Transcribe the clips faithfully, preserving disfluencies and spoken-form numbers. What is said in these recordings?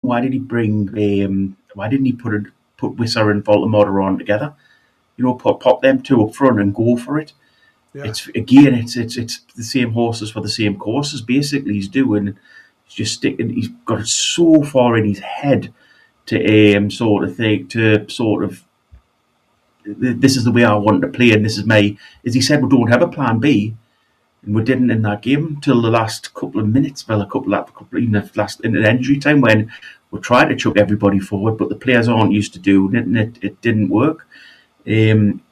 why did he bring? Um, why didn't he put it, put Wissa and Voldemort on together? You know, pop pop them two up front and go for it. Yeah. It's again, it's it's it's the same horses for the same courses. Basically, he's doing, he's just sticking. He's got it so far in his head to um, sort of think to sort of. This is the way I want to play, and this is my. As he said, we don't have a plan B, and we didn't in that game till the last couple of minutes. Well, a couple of couple even the last in the injury time when we tried to chuck everybody forward, but the players aren't used to doing it, and it, it didn't work. Um,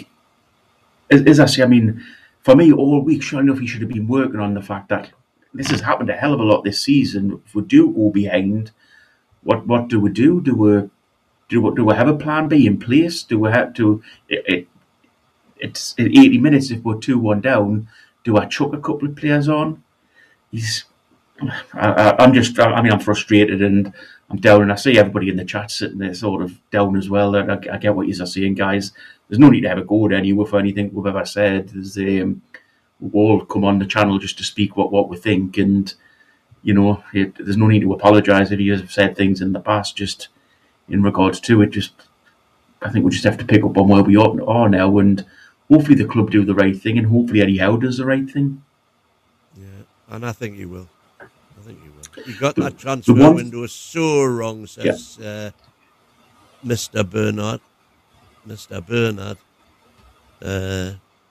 as I say, I mean, for me, all week, sure enough, he should have been working on the fact that this has happened a hell of a lot this season. If we do go behind, what what do we do? Do we do we, do we have a plan B in place? Do we have to? It, it, it's in eighty minutes. If we're two one down, do I chuck a couple of players on? He's. I, I, I'm just. I mean, I'm frustrated and I'm down, and I see everybody in the chat sitting there sort of down as well. I, I get what you're saying, guys. There's no need to ever go to anywhere for anything we've ever said. There's, um, we'll all come on the channel just to speak what, what we think, and you know, it, there's no need to apologise if you have said things in the past. Just in regards to it, just I think we just have to pick up on where we are now, and hopefully the club do the right thing, and hopefully Eddie Howe does the right thing. Yeah, and I think he will. I think he will. You got the, that transfer one, window is so wrong, says yeah. uh, Mister Bernard. Mister Bernard. Uh,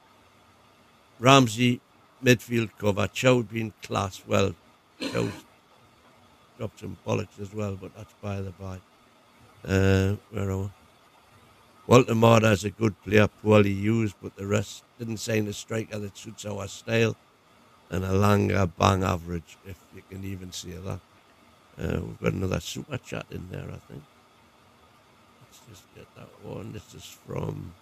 Ramsey, midfield cover. Chow been class. Well, Chow's dropped some bollocks as well, but that's by the by. Uh, where are we? Walter Marder is a good player, poorly used, but the rest didn't sign a striker that suits our style. And a Langer bang average, if you can even see that. Uh, we've got another super chat in there, I think. Let's just get that one. This is from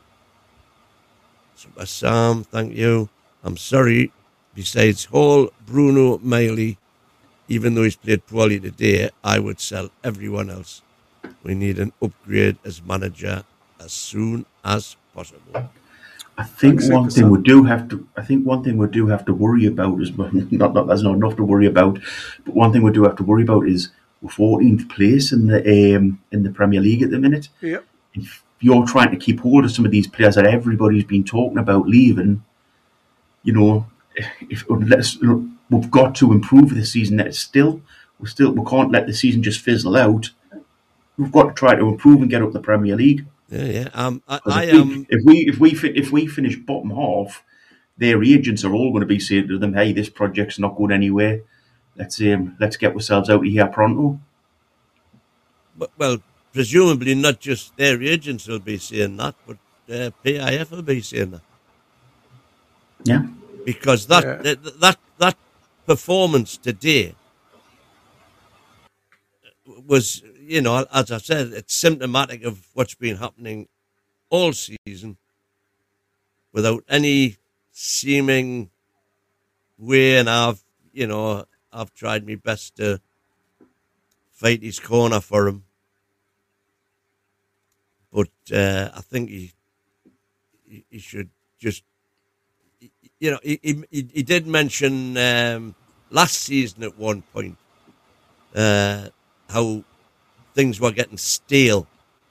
Super Sam. Thank you. I'm sorry. Besides Hall, Bruno, Miley, even though he's played poorly today, I would sell everyone else. We need an upgrade as manager as soon as possible. I think Thanks, one thing we do have to. I think one thing we do have to worry about is not not there's not enough to worry about, but one thing we do have to worry about is we're fourteenth place in the um, in the Premier League at the minute. Yep. If you're trying to keep hold of some of these players that everybody's been talking about leaving, you know, if let's, we've got to improve this season. That it's still we still we can't let the season just fizzle out. We've got to try to improve and get up the Premier League. Yeah, yeah. Um, I, I if, we, um, if we if we if we finish bottom half, their agents are all going to be saying to them, "Hey, this project's not going anywhere. Let's um, let's get ourselves out of here pronto." But, well, presumably not just their agents will be saying that, but uh, P I F will be saying that. Yeah, because that yeah. that that, that performance today was. You know, as I said, it's symptomatic of what's been happening all season without any seeming way. And I've, you know, I've tried my best to fight his corner for him. But uh, I think he, he he should just, you know, he he, he did mention um, last season at one point uh, how things were getting stale,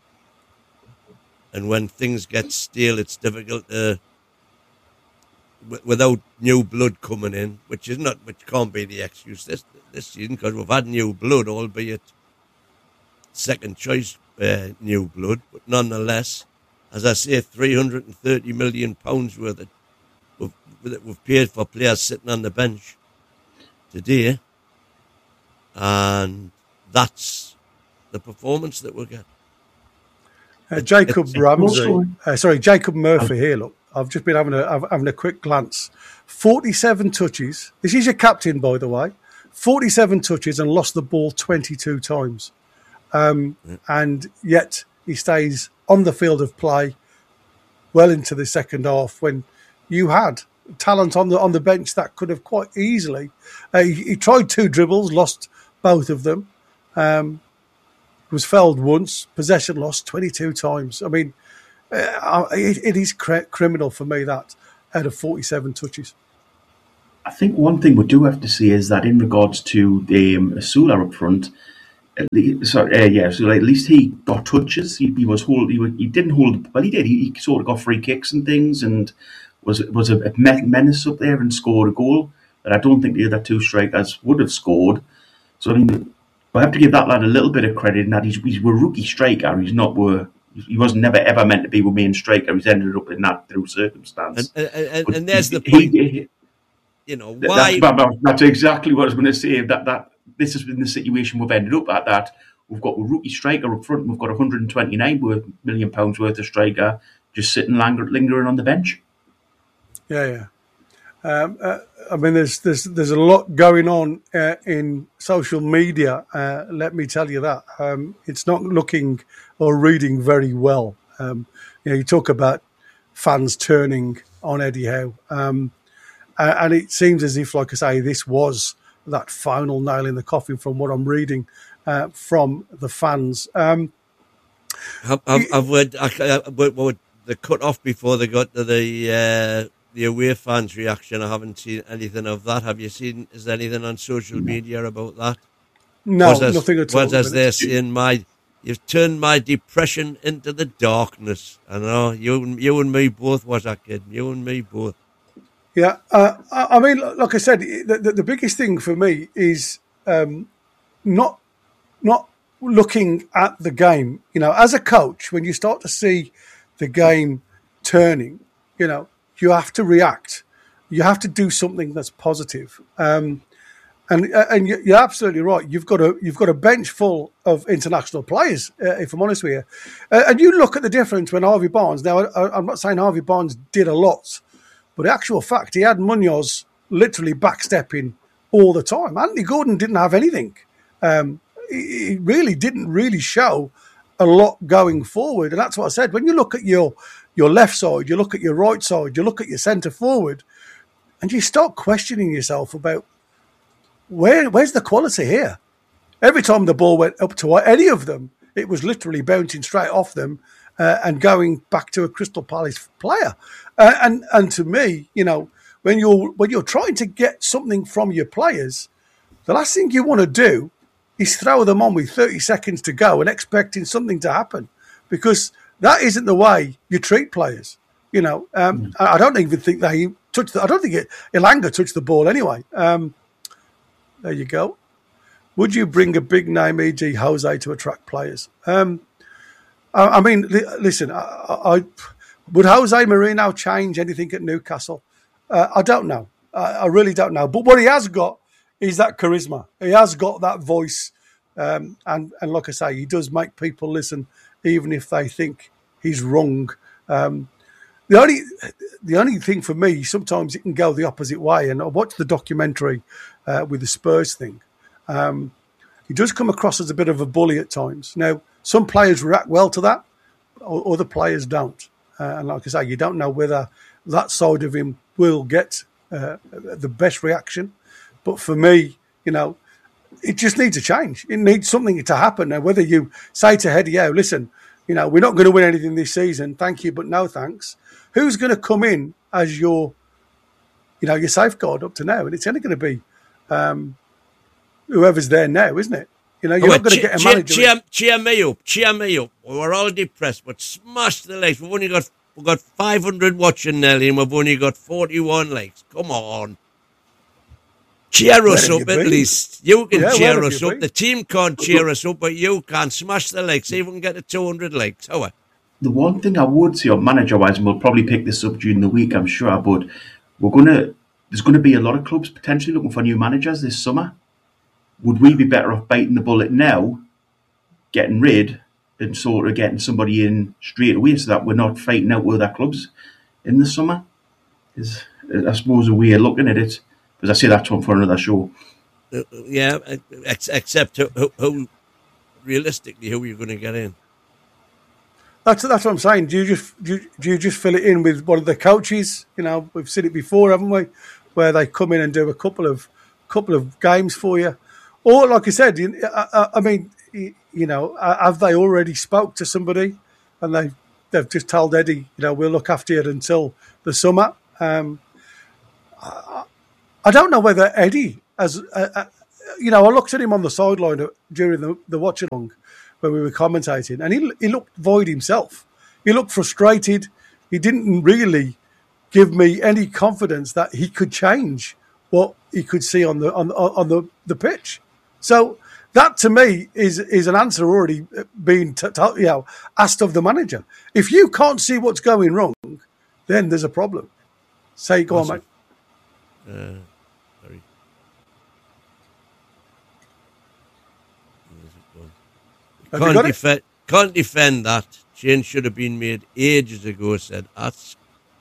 and when things get stale, it's difficult to, w- without new blood coming in, which is not, which can't be the excuse this this season because we've had new blood, albeit second choice uh, new blood, but nonetheless, as I say, three hundred and thirty million pounds worth of we've, that we've paid for players sitting on the bench today, and that's the performance that we'll get. Uh, Jacob it's, Ramsey, uh, sorry, Jacob Murphy here. Look, I've just been having a having a quick glance. Forty-seven touches. This is your captain, by the way. Forty-seven touches and lost the ball twenty-two times, um, yeah. and yet he stays on the field of play well into the second half. When you had talent on the on the bench that could have quite easily. Uh, he, he tried two dribbles, lost both of them. Um, was fouled once, possession lost twenty-two times. I mean, uh, it, it is cr- criminal for me that out of forty-seven touches. I think one thing we do have to see is that in regards to the um, Asula up front, At least, sorry, uh, yeah. So like, at least he got touches. He, he was hold. He, he didn't hold. Well, he did. He, he sort of got free kicks and things, and was was a, a menace up there and scored a goal that I don't think the other two strikers would have scored. So I mean, I have to give that lad a little bit of credit in that he's he's a rookie striker. He's not were. He was never ever meant to be a main striker. He's ended up in that through circumstance. And, and, and, and there's the point. He, he, you know why? That's, that's exactly what I was going to say. That that. This has been the situation we've ended up at, that we've got a rookie striker up front and we've got a one hundred twenty-nine million pounds worth of striker just sitting linger, lingering on the bench. Yeah, yeah. Um, uh, I mean, there's there's there's a lot going on uh, in social media. Uh, let me tell you that um, it's not looking or reading very well. Um, you know, you talk about fans turning on Eddie Howe, um, and it seems as if, like I say, this was that final nail in the coffin from what I'm reading uh, from the fans. Um, I've, I've, I've read I, I, the cut off before they got to the uh, the away fans' reaction. I haven't seen anything of that. Have you seen? Is there anything on social media about that? No, was as, nothing at all. Was as they're saying, my you've turned my depression into the darkness. I know you, you and me both was that kid. You and me both. Yeah, uh, I mean, like I said, the, the, the biggest thing for me is um, not not looking at the game. You know, as a coach, when you start to see the game turning, you know, you have to react. You have to do something that's positive. Um, and and you're absolutely right. You've got a you've got a bench full of international players. Uh, if I'm honest with you, uh, and you look at the difference when Harvey Barnes. Now, I, I'm not saying Harvey Barnes did a lot. But the actual fact, he had Munoz literally backstepping all the time. Anthony Gordon didn't have anything. Um, he, he really didn't really show a lot going forward. And that's what I said. When you look at your your left side, you look at your right side, you look at your centre forward, and you start questioning yourself about where where's the quality here? Every time the ball went up to any of them, it was literally bouncing straight off them uh, and going back to a Crystal Palace player. Uh, and and to me, you know, when you're when you're trying to get something from your players, the last thing you want to do is throw them on with thirty seconds to go and expecting something to happen, because that isn't the way you treat players. You know, um, mm. I don't even think they touched. The, I don't think it, Elanga touched the ball anyway. Um, there you go. Would you bring a big name, for example. Jose, to attract players? Um, I, I mean, li- listen, I. I Would Jose Mourinho change anything at Newcastle? Uh, I don't know. I, I really don't know. But what he has got is that charisma. He has got that voice. Um, and, and like I say, he does make people listen, even if they think he's wrong. Um, the only the only thing for me, sometimes it can go the opposite way. And I watched the documentary uh, with the Spurs thing. Um, he does come across as a bit of a bully at times. Now, some players react well to that, or other players don't. Uh, and like I say, you don't know whether that side of him will get uh, the best reaction. But for me, you know, it just needs a change. It needs something to happen. Now, whether you say to Eddie Howe, listen, you know, we're not going to win anything this season. Thank you, but no thanks. Who's going to come in as your, you know, your safeguard up to now? And it's only going to be um, whoever's there now, isn't it? You know, you're oh, not going to get a manager. Cheer, cheer me up, cheer me up. We're all depressed, but smash the likes. We've only got we've got five hundred watching, Nelly, and we've only got forty-one likes. Come on. Cheer us up at least. You can yeah, cheer us up. Been? The team can't cheer us up, but you can. Smash the likes. See if we can get to two hundred likes. How are? The one thing I would say, manager-wise, and we'll probably pick this up during the week, I'm sure, but we're gonna there's going to be a lot of clubs potentially looking for new managers this summer. Would we be better off biting the bullet now, getting rid, and sort of getting somebody in straight away so that we're not fighting out with other clubs in the summer? Is, I suppose, a way of looking at it. Because I say that's one for another show. Uh, yeah, ex- except who, who, realistically, who are you going to get in? That's that's what I'm saying. Do you just do you, do you just fill it in with one of the coaches? You know, we've seen it before, haven't we? Where they come in and do a couple of couple of games for you. Or, like I said, I, I mean, you know, have they already spoke to somebody and they, they've just told Eddie, you know, we'll look after you until the summer? Um, I, I don't know whether Eddie has uh, you know, I looked at him on the sideline during the, the watch along when we were commentating, and he he looked void himself. He looked frustrated. He didn't really give me any confidence that he could change what he could see on the on on the, the pitch. So that to me is is an answer already being t- t- you know asked of the manager. If you can't see what's going wrong, then there's a problem. Say, go awesome. on, mate. Uh, sorry. Can't, defe- can't defend that. Change should have been made ages ago, said Ask.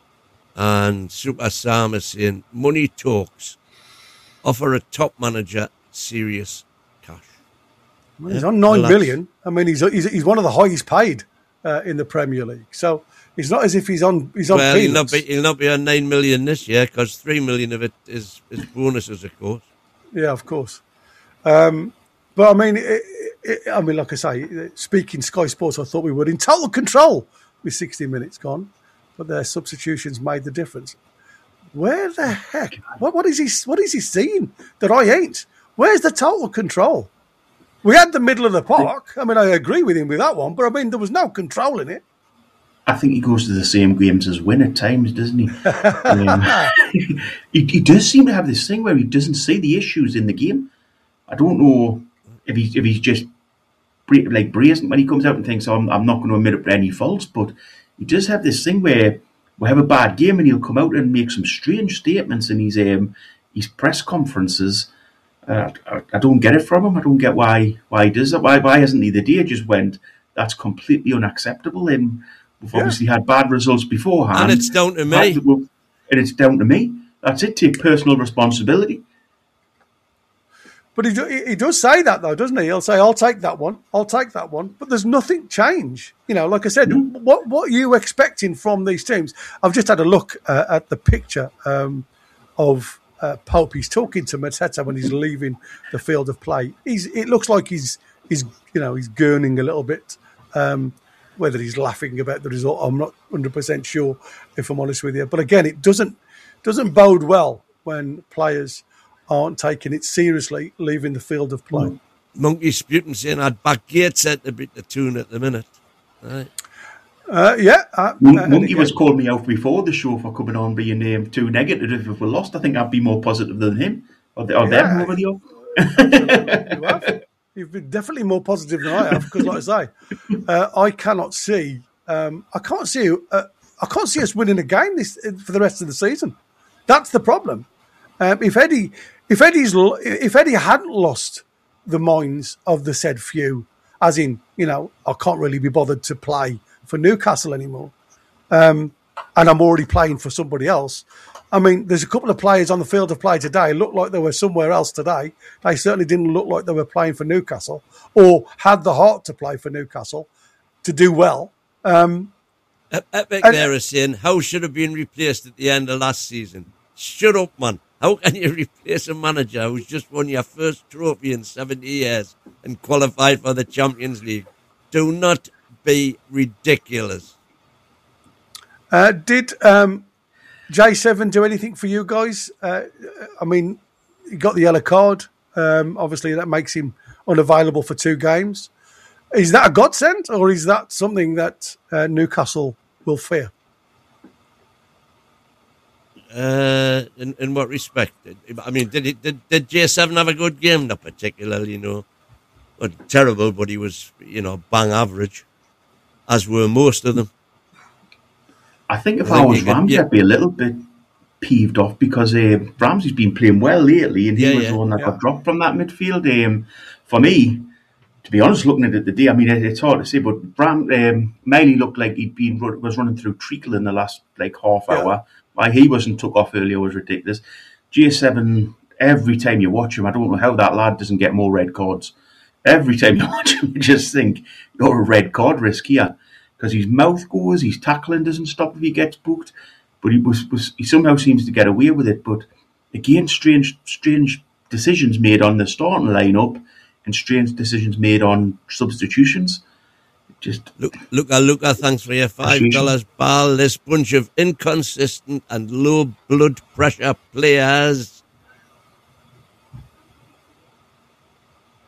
And Super Sam is saying, money talks. Offer a top manager serious cash. Well, he's yeah, on nine million. I mean, he's, he's he's one of the highest paid uh, in the Premier League. So it's not as if he's on he's on. Well, he'll not, be, he'll not be on nine million this year because three million of it is, is bonuses, of course. Yeah, of course. Um, but I mean, it, it, I mean, like I say, speaking Sky Sports, I thought we were in total control with sixty minutes gone, but their substitutions made the difference. Where the heck? What, what is he? What is he seeing that I ain't? Where's the total control? We had the middle of the park. I mean, I agree with him with that one, but I mean, there was no control in it. I think he goes to the same games as Win at times, doesn't he? um, he? He does seem to have this thing where he doesn't see the issues in the game. I don't know if he's if he's just like brazen when he comes out and thinks, oh, I'm, I'm not going to admit up to any faults, but he does have this thing where we have a bad game and he'll come out and make some strange statements in his um, his press conferences. Uh, I, I don't get it from him. I don't get why why he does that. Why why hasn't he the day just went, that's completely unacceptable, and we've yeah. obviously had bad results beforehand. And it's down to me. And it's down to me. That's it. Take personal responsibility. But he, do, he does say that, though, doesn't he? He'll say, I'll take that one. I'll take that one. But there's nothing change. You know, like I said, mm. what what are you expecting from these teams? I've just had a look uh, at the picture um, of uh, Pope. He's talking to Mateta when he's leaving the field of play. He's It looks like he's, he's you know, he's gurning a little bit. Um, whether he's laughing about the result, I'm not one hundred percent sure, if I'm honest with you. But again, it doesn't doesn't bode well when players aren't taking it seriously, leaving the field of play. Mm. Monkey Sputum saying I'd back Gateshead to beat the tune at the minute. Right. Uh, yeah. Uh, Monkey again, was called me out before the show for coming on being um, too negative if we lost. I think I'd be more positive than him. Or, the, or yeah, them over the Absolutely, you have. You've been definitely more positive than I have because, like I say, uh, I cannot see. Um, I can't see. Uh, I can't see us winning a game this for the rest of the season. That's the problem. Um, if Eddie, if Eddie's, if Eddie hadn't lost the minds of the said few, as in, you know, I can't really be bothered to play for Newcastle anymore, um, and I'm already playing for somebody else. I mean, there's a couple of players on the field of play today looked like they were somewhere else today. They certainly didn't look like they were playing for Newcastle or had the heart to play for Newcastle to do well. Um, Epic there is saying, how should have been replaced at the end of last season? Shut up, man. How can you replace a manager who's just won your first trophy in seventy years and qualified for the Champions League? Do not be ridiculous. Uh, did... Um, J seven do anything for you guys? Uh, I mean, he got the yellow card. Um, obviously, that makes him unavailable for two games. Is that a godsend, or is that something that uh, Newcastle will fear? Uh, in, in what respect? I mean, did, he, did did J seven have a good game? Not particularly, you know. Not terrible, but he was, you know, bang average, as were most of them. I think if I, I think was Ramsey, yeah. I'd be a little bit peeved off because uh, Ramsey's been playing well lately and he yeah, was yeah, the one that yeah. got dropped from that midfield. Um, for me, to be honest, looking at it today, I mean, it, it's hard to say, but Ram, um, Miley looked like he'd been was running through treacle in the last like half yeah. hour. Why he wasn't took off earlier was ridiculous. J seven, every time you watch him, I don't know how that lad doesn't get more red cards. Every time you watch him, you just think, you're a red card risk here. Because his mouth goes, his tackling doesn't stop if he gets booked, but he was, was he somehow seems to get away with it. But again, strange strange decisions made on the starting lineup and strange decisions made on substitutions. Just look, look, Luca, thanks for your five dollars, pal. This bunch of inconsistent and low blood pressure players.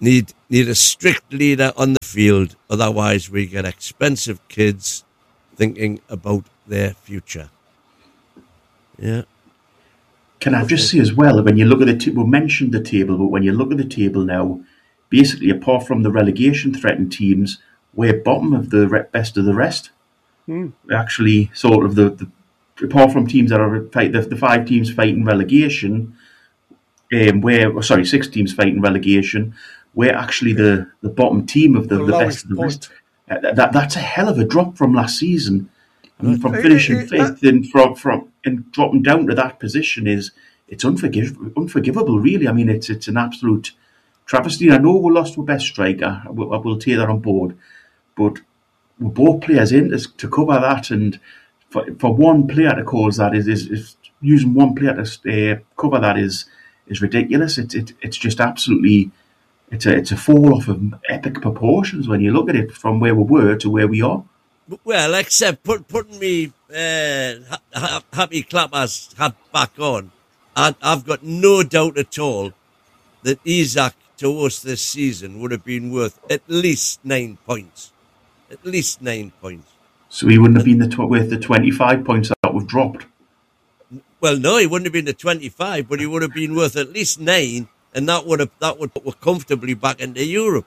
Need need a strict leader on the field, otherwise we get expensive kids thinking about their future. Yeah. Can I just say as well, when you look at the t- we mentioned the table, but when you look at the table now, basically apart from the relegation threatened teams, we're bottom of the re- best of the rest. Mm. We're actually sort of the, the apart from teams that are fight the, the five teams fighting relegation, um, we're sorry six teams fighting relegation. We're actually the, the bottom team of the, the, the best of the rest. Uh, that that's a hell of a drop from last season. I mean, from finishing it, it, it, fifth and from from and dropping down to that position is it's unforgiv- unforgivable. Really, I mean, it's it's an absolute travesty. I know we lost our best striker. I will, I will take that on board, but we're both players in to, to cover that, and for for one player to cause that is is, is using one player to uh, cover that is is ridiculous. It's it, it's just absolutely. It's a it's a fall off of epic proportions when you look at it from where we were to where we are. Well, except put, putting me uh, ha- happy clappers hat back on, and I've got no doubt at all that Isak to us this season would have been worth at least nine points, at least nine points. So he wouldn't have been the tw- worth the twenty-five points that we've dropped. Well, no, he wouldn't have been the twenty-five, but he would have been worth at least nine. And that would have that would put us comfortably back into Europe.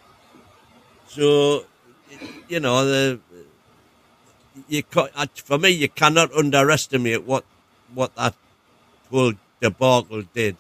So, you know, the you for me, you cannot underestimate what what that whole debacle did.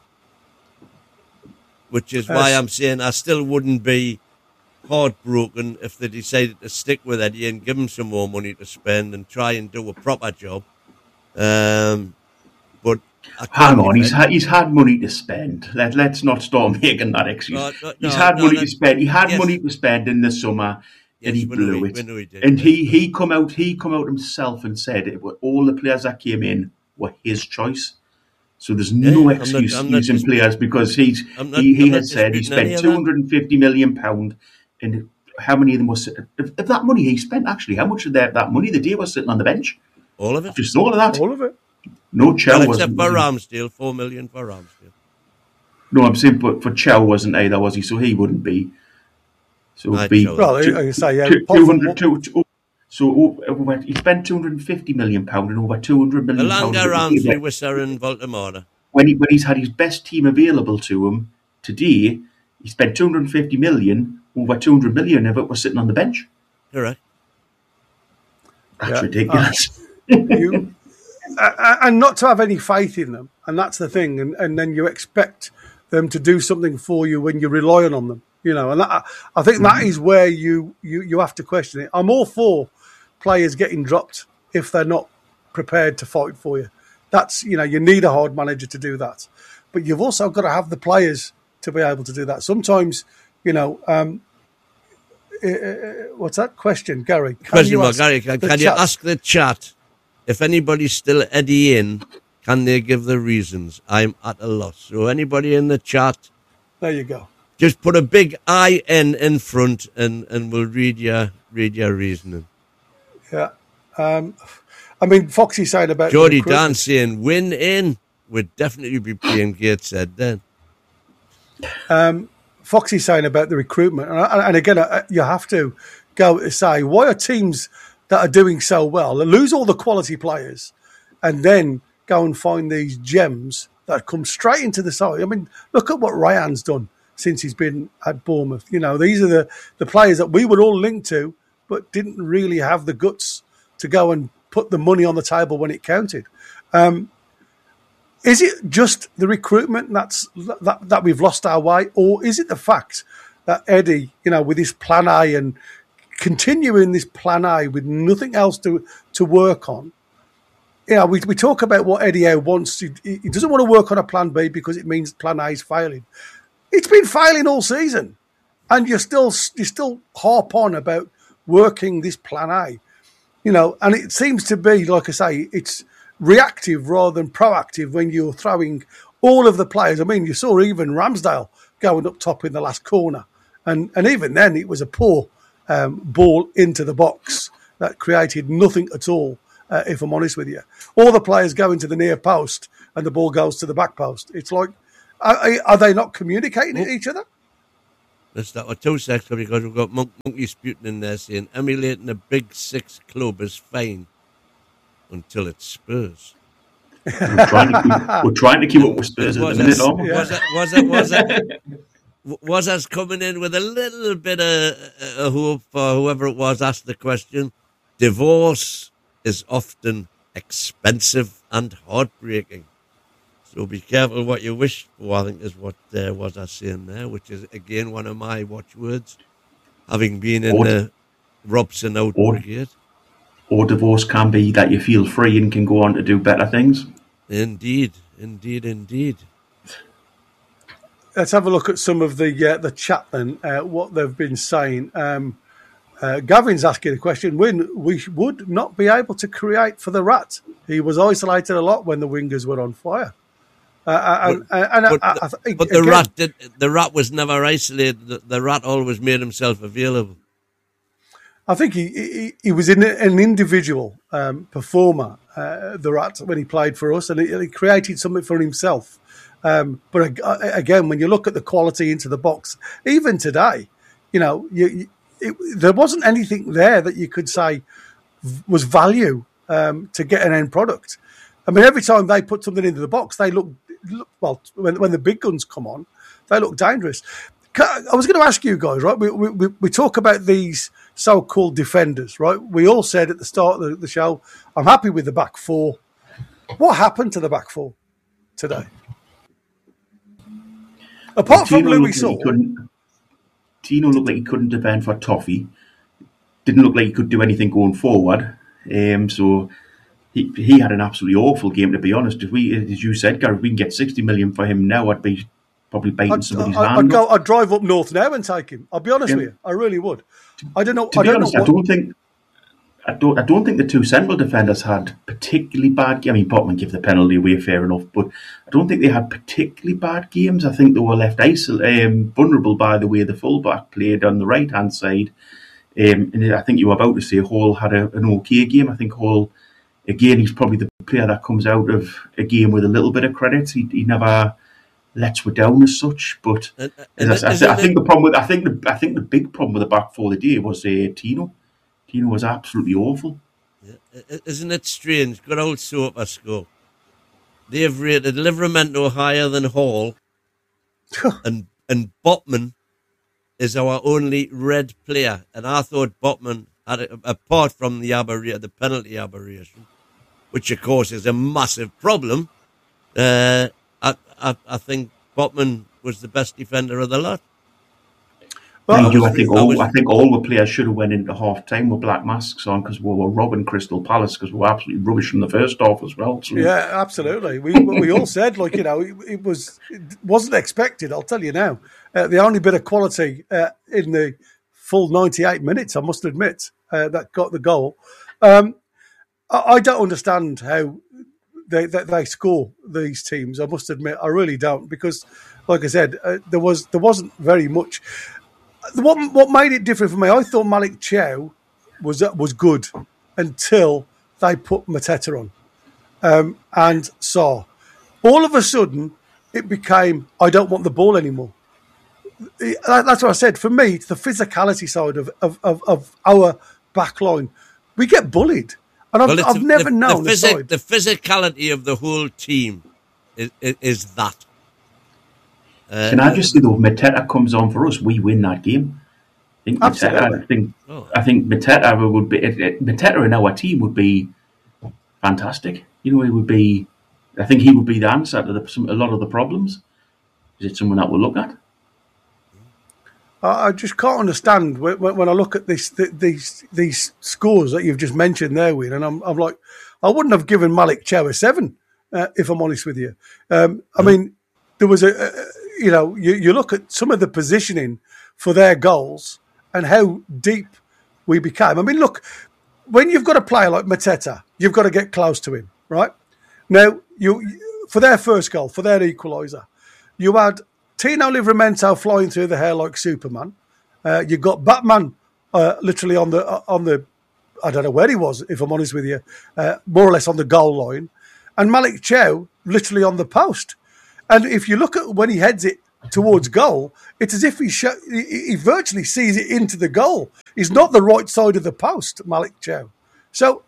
Which is why I'm saying I still wouldn't be heartbroken if they decided to stick with Eddie and give him some more money to spend and try and do a proper job. Um, but. Hang on, he's had he's had money to spend. Let let's not start making that excuse. No, no, he's had no, money no, to spend. He had yes. money to spend in the summer, yes, and he blew we, it. We he and he, he come out he come out himself and said it. All the players that came in were his choice. So there's yeah, no excuse not, using just, players because he's not, he, he has said he spent two hundred and fifty million pound, and how many of them was if, if that money he spent actually? How much of that that money the day was sitting on the bench? All of it. Just all of that. All of it. No, Chow well, wasn't. Except for Ramsdale, four million for Ramsdale. No, I'm saying, but for Chow wasn't either, was he? So he wouldn't be. So it'd be. Well, two, I say, yeah, two hundred, two, two, so over, he spent two hundred and fifty million pound and over two hundred million pound. Alanga Ramsdale with Sarah and Baltimore. When he when he's had his best team available to him today, he spent two hundred and fifty million. Over two hundred million of it was sitting on the bench. Correct. That's yeah. ridiculous. Uh, you. And not to have any faith in them, and that's the thing. And, and then you expect them to do something for you when you're relying on them, you know. And that, I think that is where you, you, you have to question it. I'm all for players getting dropped if they're not prepared to fight for you. That's, you know, you need a hard manager to do that, but you've also got to have the players to be able to do that. Sometimes, you know, um, uh, what's that question, Gary? Can question, you well, Gary, can, can you ask the chat? If anybody's still Eddie in, can they give the reasons? I'm at a loss. So anybody in the chat, there you go. Just put a big I N in front, and, and we'll read your read your reasoning. Yeah, um, I mean Foxy saying about Jody Dan saying win in would definitely be playing Gateshead then. Um, Foxy saying about the recruitment, and, and again, you have to go to say why are teams that are doing so well, they lose all the quality players and then go and find these gems that come straight into the side. I mean, look at what Ryan's done since he's been at Bournemouth. You know, these are the, the players that we would all link to, but didn't really have the guts to go and put the money on the table when it counted. Um, is it just the recruitment that's that, that we've lost our way, or is it the fact that Eddie, you know, with his plan A and continuing this plan A with nothing else to, to work on. You know, we we talk about what Eddie Howe wants. He, he doesn't want to work on a plan B because it means plan A is failing. It's been failing all season, and you're still you still harp on about working this plan A. You know, and it seems to be, like I say, it's reactive rather than proactive when you're throwing all of the players. I mean, you saw even Ramsdale going up top in the last corner, and and even then it was a poor Um, ball into the box that created nothing at all, uh, if I'm honest with you. All the players go into the near post and the ball goes to the back post. It's like, are, are they not communicating with each other? Let's start with two secs because we've got Monk, Monkey Sputin in there saying emulating a big six club is fine until it's Spurs. We're trying to keep, we're trying to keep up with Spurs at the minute. Us, was it? Was it? Was it? Was us coming in with a little bit of uh, hope for whoever it was asked the question? Divorce is often expensive and heartbreaking. So be careful what you wish for, I think is what uh, was I saying there, which is, again, one of my watchwords, having been in or, the Robson out or, brigade. Or divorce can be that you feel free and can go on to do better things. Indeed, indeed, indeed. Let's have a look at some of the uh, the chat then, uh, what they've been saying. Um, uh, Gavin's asking a question. When we would not be able to create for the Rat. He was isolated a lot when the wingers were on fire. Uh, and, but and but, I, the, I think, but the again, Rat did, the Rat was never isolated. The, the Rat always made himself available. I think he he, he was in an individual um, performer, uh, the Rat, when he played for us, and he, he created something for himself. Um, but again, when you look at the quality into the box, even today, you know, you, you, it, there wasn't anything there that you could say was value um, to get an end product. I mean, every time they put something into the box, they look, look well, when, when the big guns come on, they look dangerous. I was going to ask you guys, right? We, we, we talk about these so-called defenders, right? We all said at the start of the, the show, I'm happy with the back four. What happened to the back four today? Apart from Louis Saul, Tino looked like he couldn't defend for Toffee. Didn't look like he could do anything going forward. Um, so he he had an absolutely awful game, to be honest. If we, as you said, Gareth, we can get sixty million for him now, I'd be probably biting I'd, somebody's I'd, hand. I'd go. I'd drive up north now and take him. I'll be honest yeah. with you, I really would. I don't know. To I be don't honest, know what, I don't think. I don't. I don't think the two central defenders had particularly bad. I mean, Botman gave the penalty away, fair enough, but I don't think they had particularly bad games. I think they were left isol- um, vulnerable by the way the fullback played on the right hand side. Um, and I think you were about to say Hall had a, an okay game. I think Hall, again, he's probably the player that comes out of a game with a little bit of credit. He, he never lets you down as such. But uh, as I, I, I, I think the problem with I think the I think the big problem with the back four of the day was uh, Tino. Tino was absolutely awful. Yeah. Isn't it strange? Good old Soper score. They've rated Livramento higher than Hall, and and Botman is our only red player. And I thought Botman had, a, apart from the aberration, the penalty aberration, which of course is a massive problem. Uh, I, I I think Botman was the best defender of the lot. Well, I, was, I think all I, was, I think all the players should have went into half time with black masks on because we were robbing Crystal Palace because we were absolutely rubbish in the first half as well. So. Yeah, absolutely. We we all said like you know it, it was it wasn't expected. I'll tell you now. Uh, the only bit of quality uh, in the full ninety-eight minutes, I must admit, uh, that got the goal. Um, I, I don't understand how they, they they score these teams. I must admit, I really don't because, like I said, uh, there was there wasn't very much. What what made it different for me? I thought Malik Chow was was good until they put Mateta on um, and Sarr. All of a sudden, it became I don't want the ball anymore. That's what I said. For me, it's the physicality side of of, of, of our back line. We get bullied, and I've, well, I've never the, known the, physic, side. the physicality of the whole team is, is, is that. Uh, Can I just say though, Mateta comes on for us, we win that game. I think Mateta, I think, oh. I think Mateta would be Mateta in our team would be fantastic. You know, he would be. I think he would be the answer to the, some, a lot of the problems. Is it someone that we'll look at? I just can't understand when, when I look at this, these these scores that you've just mentioned there, Wayne, and I'm I'm like, I wouldn't have given Malik Chow a seven uh, if I'm honest with you. Um, I mean, there was a. a You know, you, you look at some of the positioning for their goals and how deep we became. I mean, look, when you've got a player like Mateta, you've got to get close to him, right? Now, you for their first goal, for their equaliser, you had Tino Livramento flying through the hair like Superman. Uh, you got Batman uh, literally on the uh, on the I don't know where he was, if I'm honest with you, uh, more or less on the goal line, and Malik Chow literally on the post. And if you look at when he heads it towards goal, it's as if he, sh- he virtually sees it into the goal. He's not the right side of the post, Malik Chow. So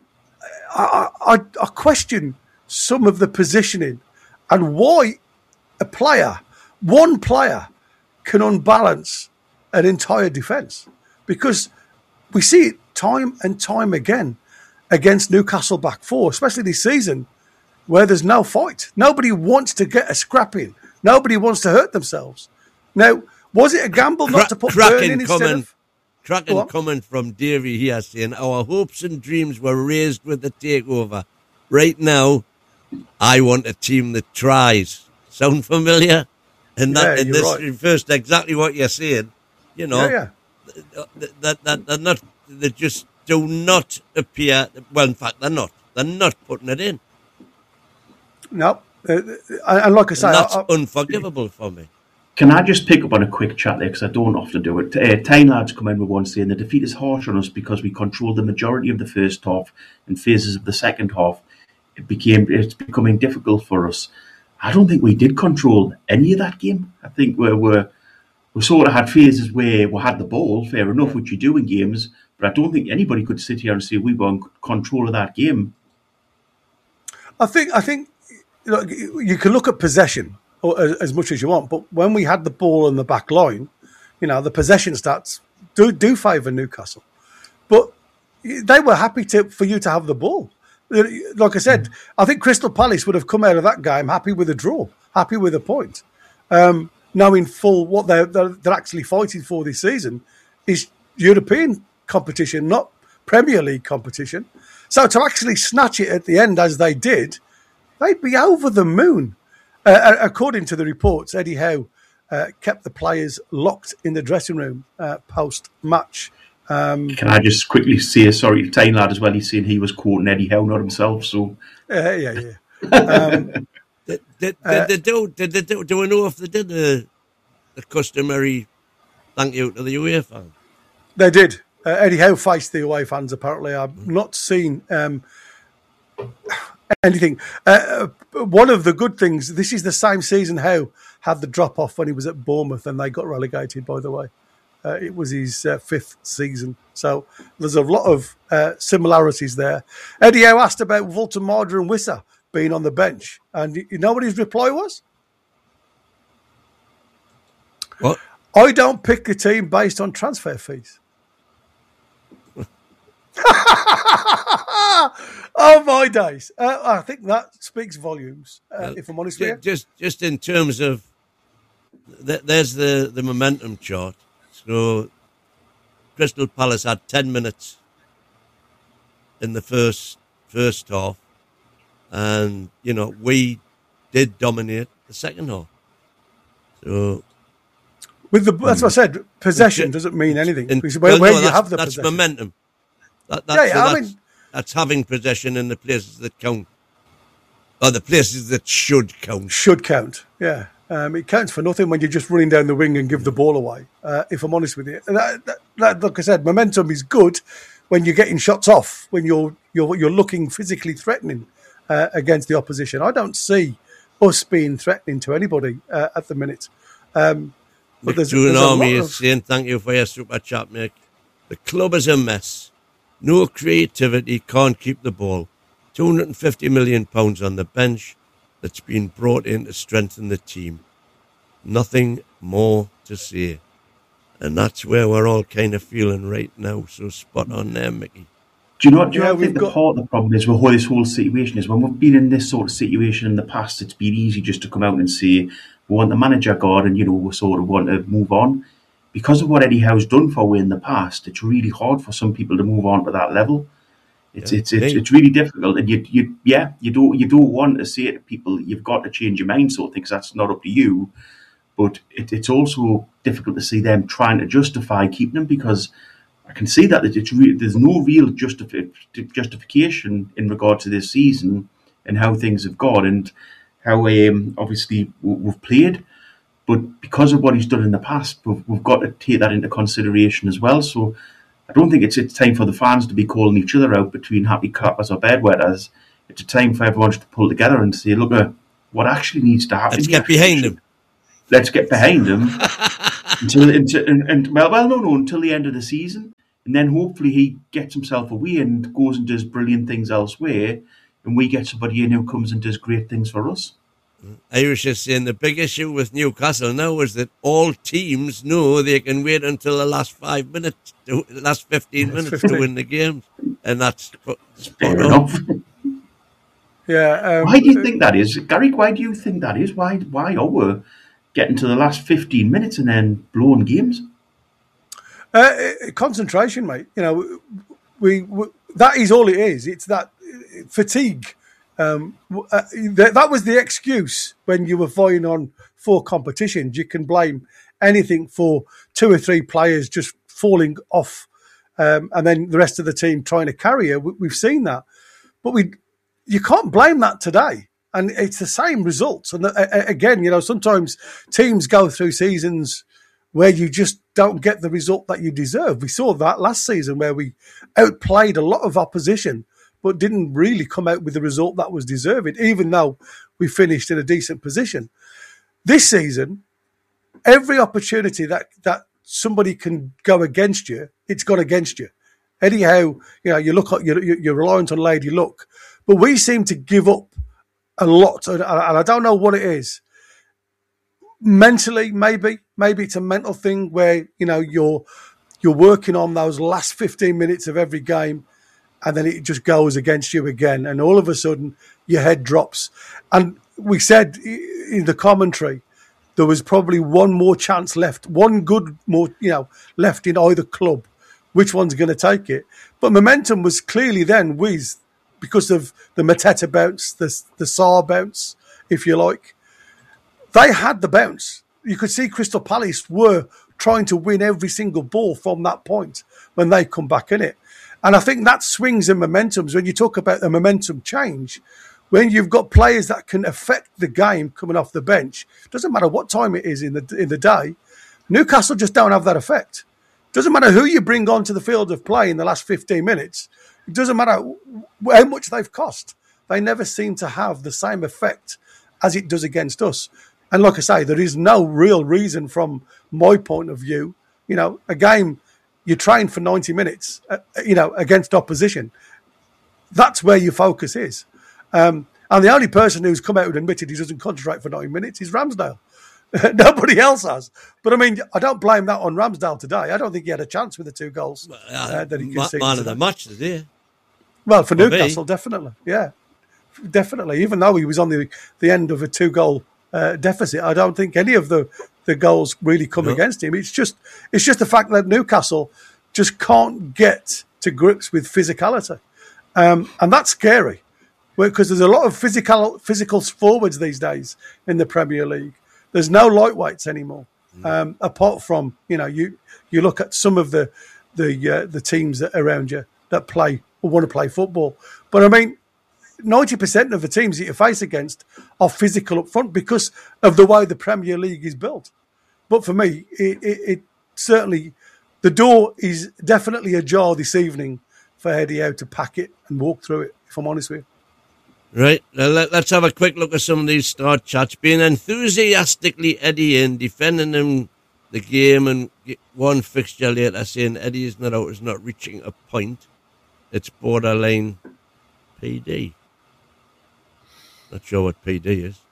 I, I, I question some of the positioning and why a player, one player, can unbalance an entire defence. Because we see it time and time again against Newcastle back four, especially this season, where there's no fight. Nobody wants to get a scrap in. Nobody wants to hurt themselves. Now, was it a gamble not to put Burn in instead comment, of... Cracking comment from Davey here saying, our hopes and dreams were raised with the takeover. Right now, I want a team that tries. Sound familiar? And that, Yeah, and you're this right. refers to exactly what you're saying. You know, Yeah, yeah. that, that, that they're not, they just do not appear, well, in fact, they're not. They're not putting it in. No. Uh, and like I say... And that's I, I, unforgivable for me. Can I just pick up on a quick chat there, because I don't often do it. Uh, Tyne lads come in with one saying the defeat is harsh on us because we controlled the majority of the first half and phases of the second half. It became it's becoming difficult for us. I don't think we did control any of that game. I think we were we sort of had phases where we had the ball, fair enough, which you do in games, but I don't think anybody could sit here and say we were in control of that game. I think I think you know, you can look at possession as much as you want, but when we had the ball in the back line, you know, the possession stats do do favour Newcastle. But they were happy to for you to have the ball. Like I said, I think Crystal Palace would have come out of that game happy with a draw, happy with a point, um, knowing full what they're, they're, they're actually fighting for this season is European competition, not Premier League competition. So to actually snatch it at the end as they did, they'd be over the moon. Uh, according to the reports, Eddie Howe uh, kept the players locked in the dressing room uh, post-match. Um, Can I just quickly say, sorry, Tyne lad as well, he's saying he was quoting Eddie Howe, not himself. So uh, yeah, yeah. Um, did, did, did uh, they do, did they do, do we know if they did the, the customary thank you to the away fans? They did. Uh, Eddie Howe faced the away fans, apparently. I've not seen... Um, anything. Uh, one of the good things, this is the same season Howe had the drop-off when he was at Bournemouth and they got relegated, by the way. Uh, it was his uh, fifth season. So there's a lot of uh, similarities there. Eddie Howe asked about Voltemada and Wissa being on the bench. And you know what his reply was? What? I don't pick a team based on transfer fees. Oh my days! Uh, I think that speaks volumes. Uh, Well, if I'm honest ju- with you, just just in terms of th- there's the, the momentum chart. So Crystal Palace had ten minutes in the first first half, and you know we did dominate the second half. So with the that's what I said. Possession Ju- doesn't mean anything. in- Because where well, where no, you that's, have the that's possession. momentum. That, that's, Yeah, yeah, so I that's, mean- that's having possession in the places that count, or the places that should count. Should count. Yeah, um, it counts for nothing when you're just running down the wing and give the ball away. Uh, if I'm honest with you, and that, that, that, like I said, momentum is good when you're getting shots off, when you're you're you're looking physically threatening uh, against the opposition. I don't see us being threatening to anybody uh, at the minute. Um, but there's, there's a Army lot is of, saying thank you for your super chat, Mick. The club is a mess. No creativity, can't keep the ball. two hundred fifty million pounds on the bench that's been brought in to strengthen the team. Nothing more to say. And that's where we're all kind of feeling right now. So spot on there, Mickey. Do you know, do you Yeah, know, I think we've the got- part of the problem is with whole- this whole situation is when we've been in this sort of situation in the past, it's been easy just to come out and say, we want the manager gone and, you know, we sort of want to move on. Because of what Eddie Howe's done for we in the past, it's really hard for some people to move on to that level. It's Yeah. it's it's, Hey. it's really difficult, and you you yeah you don't you don't want to say to people you've got to change your mind sort of thing, 'cause that's not up to you. But it, it's also difficult to see them trying to justify keeping them, because I can see that it's re- there's no real justifi- justification in regard to this season and how things have gone and how um, obviously w- we've played. But because of what he's done in the past, we've, we've got to take that into consideration as well. So I don't think it's it's time for the fans to be calling each other out between happy clappers or bedwetters. It's a time for everyone to pull together and say, look, uh, what actually needs to happen. Let's here. get behind him. let's get behind him until, until and, and well, well, no, no, until the end of the season, and then hopefully he gets himself away and goes and does brilliant things elsewhere, and we get somebody in who comes and does great things for us. I was just saying the big issue with Newcastle now is that all teams know they can wait until the last five minutes, to, the last fifteen minutes fifteen. to win the games, and that's fair enough. Yeah. Um, why do you think that is, Gary? Why do you think that is? Why? Why are we getting to the last fifteen minutes and then blowing games? Uh, concentration, mate. You know, we, we that is all it is. It's that fatigue. Um, uh, th- that was the excuse when you were vying on four competitions. You can blame anything for two or three players just falling off, um, and then the rest of the team trying to carry you. We- we've seen that, but we you can't blame that today. And it's the same results. And the, uh, again, you know, sometimes teams go through seasons where you just don't get the result that you deserve. We saw that last season where we outplayed a lot of opposition, but didn't really come out with the result that was deserved, even though we finished in a decent position. This season, every opportunity that, that somebody can go against you, it's gone against you. Anyhow, you know, you look at, you're, you're reliant on Lady Luck, but we seem to give up a lot, and I don't know what it is. Mentally, maybe, maybe it's a mental thing where, you know, you're you're working on those last fifteen minutes of every game, and then it just goes against you again, and all of a sudden your head drops. And we said in the commentary there was probably one more chance left, one good more, you know, left in either club. Which one's going to take it? But momentum was clearly then with, because of the Mateta bounce, the the Sarr bounce, if you like. They had the bounce. You could see Crystal Palace were trying to win every single ball from that point when they come back in it. And I think that swings in momentums. When you talk about the momentum change, when you've got players that can affect the game coming off the bench, doesn't matter what time it is in the in the day, Newcastle just don't have that effect. Doesn't matter who you bring onto the field of play in the last fifteen minutes. It doesn't matter how much they've cost. They never seem to have the same effect as it does against us. And like I say, there is no real reason from my point of view. You know, a game you train for ninety minutes, uh, you know, against opposition. That's where your focus is. Um, and the only person who's come out and admitted he doesn't concentrate for ninety minutes is Ramsdale. Nobody else has. But I mean, I don't blame that on Ramsdale today. I don't think he had a chance with the two goals uh, that he conceded. Man of the match today. Well, for Newcastle, definitely. Yeah, definitely. Even though he was on the, the end of a two-goal uh, deficit, I don't think any of the, the goals really come no. against him. It's just it's just the fact that Newcastle just can't get to grips with physicality. Um, and that's scary because there's a lot of physical physical forwards these days in the Premier League. There's no lightweights anymore, um, apart from, you know, you you look at some of the the uh, the teams that around you that play or want to play football. But I mean, ninety percent of the teams that you face against are physical up front because of the way the Premier League is built. But for me, it, it, it certainly, the door is definitely ajar this evening for Eddie Howe to pack it and walk through it, if I'm honest with you. Right, now let, let's have a quick look at some of these start chats. Being enthusiastically Eddie in, defending him the game, and one fixture later saying Eddie is not out, is not reaching a point. It's borderline P D. Not sure what P D is.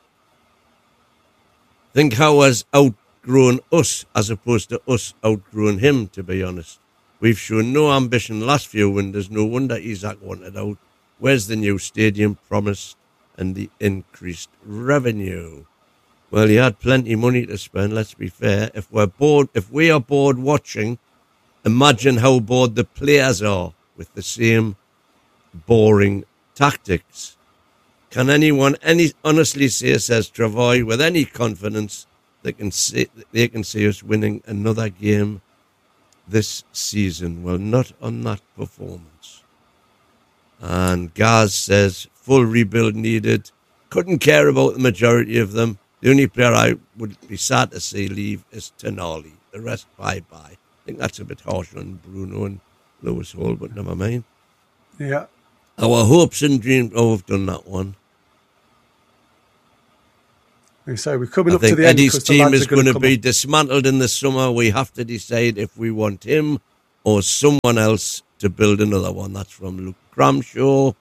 Think Howe has outgrown us as opposed to us outgrowing him, to be honest. We've shown no ambition last few windows. No wonder Isaac wanted out. Where's the new stadium promised and the increased revenue? Well, he had plenty of money to spend, let's be fair. If we're bored, if we are bored watching, imagine how bored the players are with the same boring tactics. Can anyone any honestly say, says Travoy, with any confidence they can see they can see us winning another game this season? Well, not on that performance. And Gaz says, full rebuild needed. Couldn't care about the majority of them. The only player I would be sad to see leave is Tonali. The rest, bye-bye. I think that's a bit harsh on Bruno and Lewis Hall, but never mind. Yeah. Our hopes and dreams... Oh, we've done that one. So we're coming I up to think the Eddie's end. team is going to be up. dismantled in the summer. We have to decide if we want him or someone else to build another one. That's from Luke Cramshaw.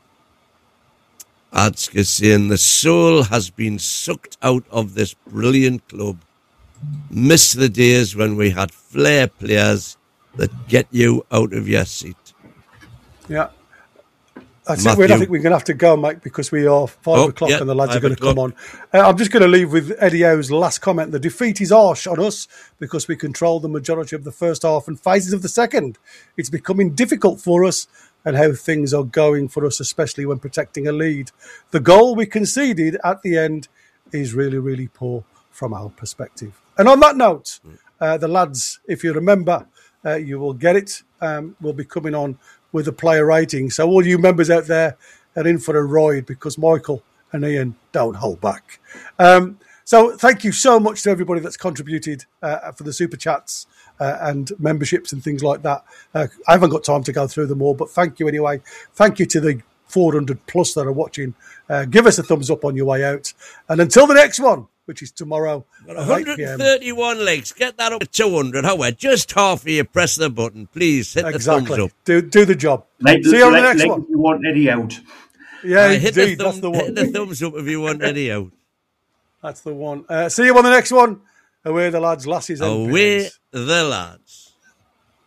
Adska saying the soul has been sucked out of this brilliant club. Miss the days when we had flair players that get you out of your seat. Yeah. That's it. I think we're going to have to go, mate, because we are five oh, o'clock yeah, and the lads are going to come on. Uh, I'm just going to leave with Eddie Howe's last comment. The defeat is harsh on us because we controlled the majority of the first half and phases of the second. It's becoming difficult for us and how things are going for us, especially when protecting a lead. The goal we conceded at the end is really, really poor from our perspective. And on that note, uh, the lads, if you remember, uh, you will get it. Um, we'll be coming on with the player rating. So all you members out there are in for a ride because Michael and Ian don't hold back. Um, so thank you so much to everybody that's contributed uh, for the super chats uh, and memberships and things like that. Uh, I haven't got time to go through them all, but thank you anyway. Thank you to the four hundred plus that are watching. Uh, give us a thumbs up on your way out. And until the next one, which is tomorrow. one hundred thirty-one legs. Get that up to two hundred. However, just half of you press the button. Please hit exactly. the thumbs up. Do do the job. Like, See you on like, the next like one. If you want Eddie out. Yeah, uh, indeed, hit the thumb, that's the one. Hit the thumbs up if you want Eddie out. That's the one. Uh, see you on the next one. Away the lads, lasses and Away pins. the lads.